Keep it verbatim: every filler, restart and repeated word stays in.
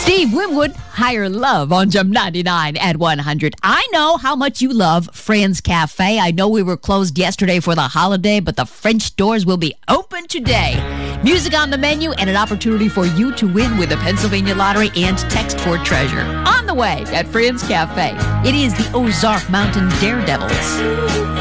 Steve Winwood, Higher Love on Jump ninety-nine at one hundred. I know how much you love Franz Cafe. I know we were closed yesterday for the holiday, but the French doors will be open today. Music on the menu and an opportunity for you to win with the Pennsylvania Lottery and Text for Treasure. On the way at Franz Cafe, it is the Ozark Mountain Daredevils.